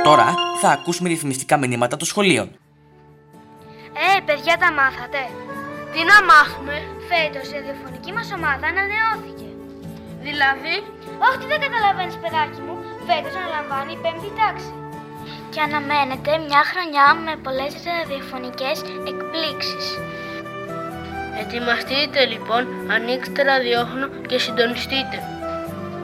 Τώρα θα ακούσουμε ρυθμιστικά μηνύματα των σχολείων. Παιδιά, τα μάθατε? Τι να μάθουμε? Φέτος η ραδιοφωνική μας ομάδα ανανεώθηκε. Δηλαδή? Όχι, τι δεν καταλαβαίνεις, παιδάκι μου. Φέτος αναλαμβάνει η 5η τάξη. Και αναμένεται μια χρονιά με πολλές ραδιοφωνικές εκπλήξεις. Ετοιμαστείτε λοιπόν, ανοίξτε ραδιόφωνο και συντονιστείτε.